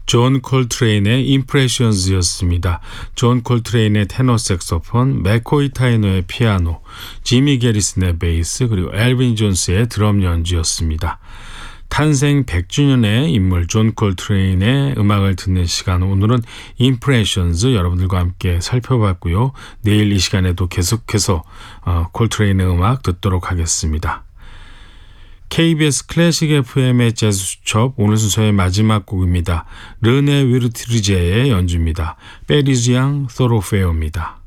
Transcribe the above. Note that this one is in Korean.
존 콜트레인의 임프레션즈였습니다. 존 콜트레인의 테너 색소폰, 맥코이 타이너의 피아노, 지미 게리슨의 베이스, 그리고 엘빈 존스의 드럼 연주였습니다. 탄생 100주년의 인물 존 콜트레인의 음악을 듣는 시간, 오늘은 임프레션즈 여러분들과 함께 살펴봤고요. 내일 이 시간에도 계속해서 콜트레인의 음악 듣도록 하겠습니다. KBS 클래식 FM의 재즈 수첩, 오늘 순서의 마지막 곡입니다. 르네 위르트리제의 연주입니다. 페리지앙 소로페오입니다.